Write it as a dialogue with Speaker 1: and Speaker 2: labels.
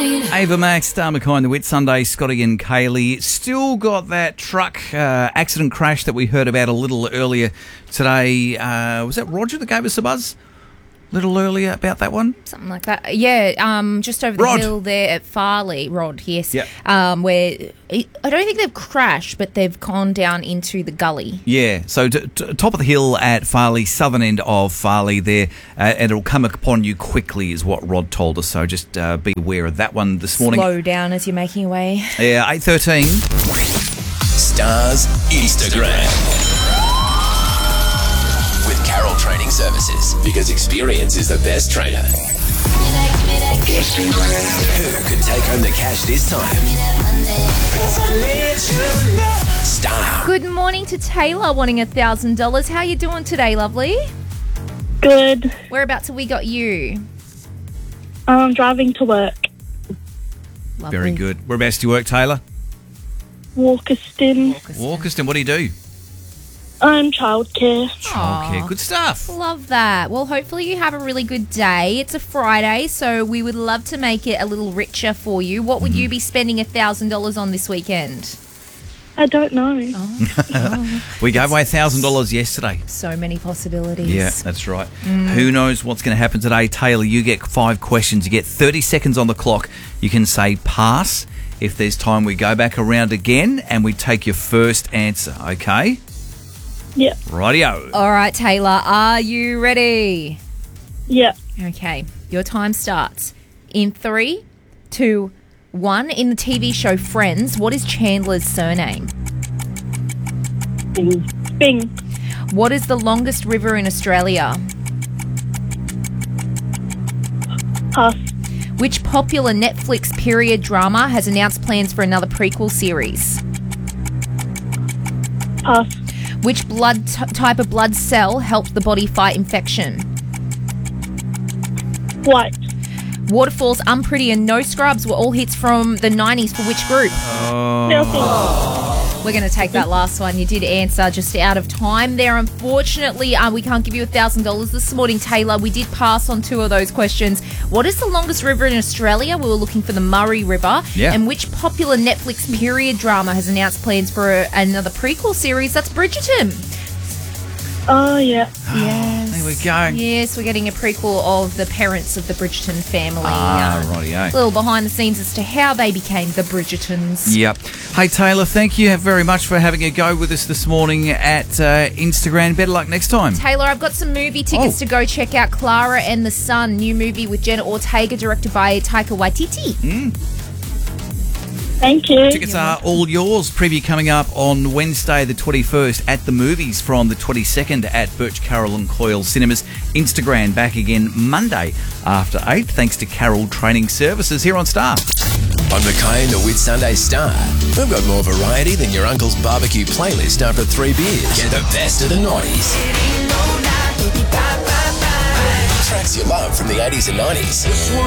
Speaker 1: Ava Max, Star McKay, the Wit Sunday, Scotty and Kaylee. Still got that truck accident crash that we heard about a little earlier today. Was that Roger that gave us a buzz a little earlier about that one?
Speaker 2: Something like that. Yeah, just over the hill there at Farley. Rod, yes.
Speaker 1: Yep.
Speaker 2: Where I don't think they've crashed, but they've gone down into the gully.
Speaker 1: Yeah, so top of the hill at Farley, southern end of Farley there, and it'll come upon you quickly is what Rod told us, so just be aware of that one this morning.
Speaker 2: Slow down as you're making your way.
Speaker 1: Yeah, 8:13.
Speaker 3: Stars Instagram. With Carroll Training Services, because experience is the best trainer. Who could take home the cash this time? Star.
Speaker 2: Good morning to Taylor wanting $1,000. How you doing today, lovely?
Speaker 4: Good.
Speaker 2: Whereabouts have we got you?
Speaker 4: Driving to work.
Speaker 2: Lovely.
Speaker 1: Very good. Whereabouts do you work, Taylor?
Speaker 4: Walkerston.
Speaker 1: Walkerston. What do you do?
Speaker 4: Childcare.
Speaker 1: Okay, good stuff.
Speaker 2: Love that. Well, hopefully you have a really good day. It's a Friday, so we would love to make it a little richer for you. What would you be spending $1,000 on this weekend?
Speaker 4: I don't know.
Speaker 1: We gave away $1,000 yesterday.
Speaker 2: So many possibilities.
Speaker 1: Yeah, that's right. Who knows what's going to happen today? Taylor, you get 5 questions. You get 30 seconds on the clock. You can say pass. If there's time, we go back around again and we take your first answer, okay?
Speaker 4: Yep.
Speaker 1: Rightio.
Speaker 2: All right, Taylor, are you ready?
Speaker 4: Yep.
Speaker 2: Okay, your time starts in 3, 2, 1. In the TV show Friends, what is Chandler's surname?
Speaker 4: Bing.
Speaker 2: What is the longest river in Australia?
Speaker 4: Pass.
Speaker 2: Which popular Netflix period drama has announced plans for another prequel series?
Speaker 4: Pass.
Speaker 2: Which type of blood cell helps the body fight infection?
Speaker 4: White.
Speaker 2: Waterfalls, Unpretty and No Scrubs were all hits from the 90s for which group?
Speaker 4: Nothing.
Speaker 2: We're going to take that last one. You did answer just out of time there. Unfortunately, we can't give you $1,000 this morning, Taylor. We did pass on 2 of those questions. What is the longest river in Australia? We were looking for the Murray River.
Speaker 1: Yeah.
Speaker 2: And which popular Netflix period drama has announced plans for another prequel series? That's Bridgerton.
Speaker 4: Oh, yeah.
Speaker 2: Yes.
Speaker 1: There we go.
Speaker 2: Yes, we're getting a prequel of the parents of the Bridgerton family.
Speaker 1: Rightio.
Speaker 2: A little behind the scenes as to how they became the Bridgertons.
Speaker 1: Yep. Hey, Taylor, thank you very much for having a go with us this morning at Instagram. Better luck next time.
Speaker 2: Taylor, I've got some movie tickets to go check out. Clara and the Sun, new movie with Jenna Ortega, directed by Taika Waititi.
Speaker 4: Thank you.
Speaker 1: Tickets are all yours. Preview coming up on Wednesday the 21st at the movies from the 22nd at Birch, Carroll and Coyle Cinemas. Instagram back again Monday after 8. Thanks to Carroll Training Services here on Star.
Speaker 3: On McKay and the Wit Sunday Star, we've got more variety than your uncle's barbecue playlist after 3 beers. Get the best of the 90s. Tracks you love from the 80s and 90s.